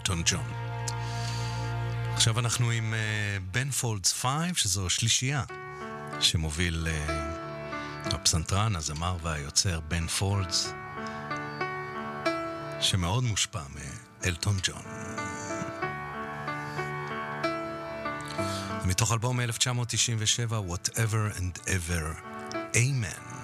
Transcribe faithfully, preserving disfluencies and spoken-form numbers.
אלטון ג'ון. עכשיו אנחנו עם בן פולדס חמש, שזו שלישייה שמוביל uh, הפסנתרן, הזמר והיוצר בן פולדס, שמאוד מושפע מאלטון ג'ון. מתוך אלבום אלף תשע מאות תשעים ושבע, Whatever and Ever, Amen.